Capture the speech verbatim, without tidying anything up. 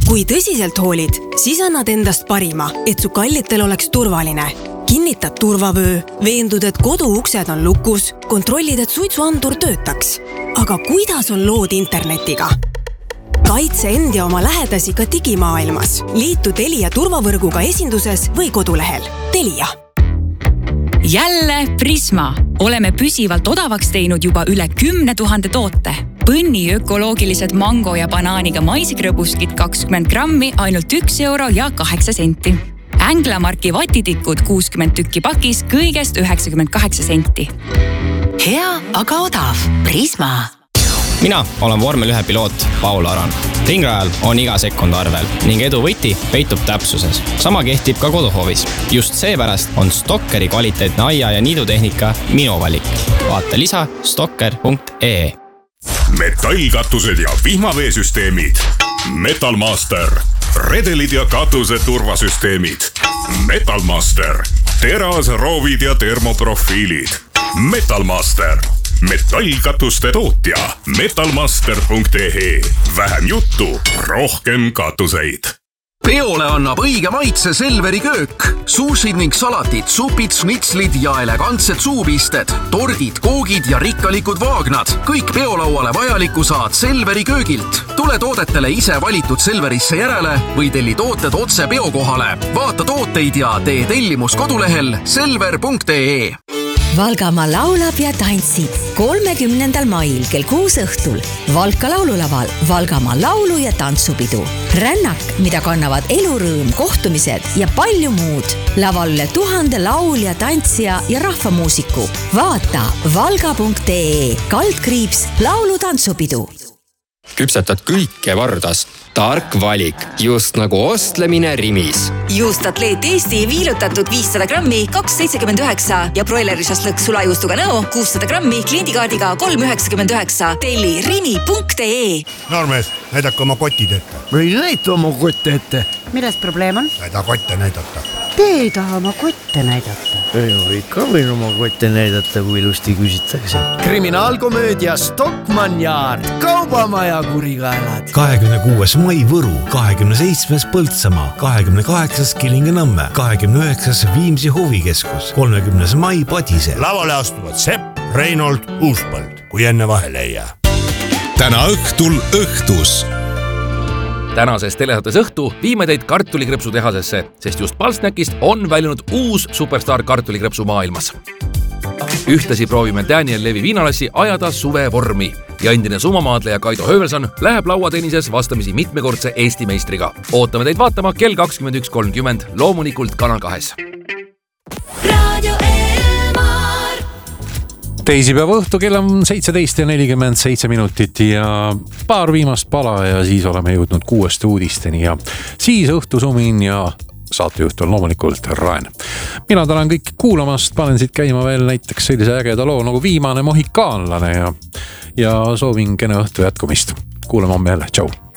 Kui tõsiselt hoolid, siis annad endast parima, et su kallitel oleks turvaline. Kinnitad turvavöö, veendud, et koduuksed on lukus, kontrollid, et suitsuandur töötaks. Aga kuidas on lood internetiga? Kaitse end ja oma lähedasi ka digimaailmas. Liitu Telia turvavõrguga esinduses või kodulehel. Telia. Jälle Prisma. Oleme püsivalt odavaks teinud juba üle kümne tuhande toote. Põnni ökoloogilised mango ja banaaniga maisikrõbuskid kakskümmend grammi ainult üks euro ja kaheksa senti. Änglamarki vatitikud kuuskümmend tükki pakis kõigest üheksakümmend kaheksa senti. Hea, aga odav. Prisma. Mina olen vormel ühe piloot Paul Aran. Ringrajal on iga sekund arvel ning edu võti peitub täpsuses. Sama kehtib ka koduhoovis. Just seepärast on Stokkeri kvaliteetne aia- ja niidutehnika minu valik. Vaata lisa stokker punkt ee. Metallkatused ja vihmaveesüsteemid. Metalmaster. Redelid ja katuse turvasüsteemid. Metalmaster. Teras, roovid ja termoprofiilid. Metalmaster. Metallkatuste tootja. metalmaster punkt ee. Vähem juttu, rohkem katuseid. Peole annab õige maitse Selveri köök. Suusid ning salatid, supid, snitslid ja elegantsed suupisted, tordid, koogid ja rikkalikud vaagnad. Kõik peolauale vajaliku saad Selveri köögilt. Tule toodetele ise valitud Selverisse järele või telli tooted otse peokohale. Vaata tooteid ja tee tellimus kodulehel selver punkt ee. Valgamaa laulab ja tantsib kolmekümnendal mail kell kuus õhtul Valka laululaval Valgamaa laulu- ja tantsupidu. Rännak, mida kannavad elurõõm, kohtumised ja palju muud. Laval üle tuhande laulja, tantsija ja rahvamuusiku. Vaata valga punkt ee, kaldkriips laulu-tantsupidu. Küpsetad kõike vardas. Tark valik, just nagu ostlemine Rimis. Juust Atleet Eesti viilutatud viissada grammi kaks seitsekümmend üheksa ja broilerisast lõks sulajuustuga nõo kuussada grammi kliendikaardiga kolm üheksakümmend üheksa. Telli rimi punkt ee. Noormees, näidake oma kotid ette. Või näita oma kotte ette. Milles probleem on? Näida kotte näidata. Te ei taha oma kotte näidata. Ei, ikka võin oma kotte näidata, kui ilusti küsitakse. Kriminaalkomöödia Stockmann Yard. Kaubamaja kurikaelad. kahekümne kuues mai Võru, kahekümne seitsmes Põltsamaa, kahekümne kaheksas Kilingi-Nõmme, kahekümne üheksas Viimsi huvikeskus, kolmekümnes mai Padise. Lavale astuvad Sepp, Reinold, Uuspõld, kui enne vahele ei jää. Täna õhtul õhtus. Tänases telesaates õhtu viime teid kartulikrõpsutehasesse, sest just Palsnäkist on väljunud uus superstar kartulikrõpsu maailmas. Ühtlasi proovime Daniel Levi Viinalassi ajada suvevormi ja endine sumamaadleja Kaido Hövelson läheb lauatennises vastamisi mitmekordse Eesti meistriga. Ootame teid vaatama kell kakskümmend üks kolmkümmend loomulikult Kanal kahes. Teisipäeva õhtu kell on seitseteist ja nelikümmend seitse minutit ja paar viimast pala ja siis oleme jõudnud kuuest uudisteni ja siis õhtusumin ja saatejuht on loomulikult Raen. Mina tänan kõik kuulamast, panen siit käima veel näiteks sellise ägeda loo nagu Viimane mohikaanlane ja, ja soovin kena õhtu jätkumist. Kuuleme homme jälle, tšau!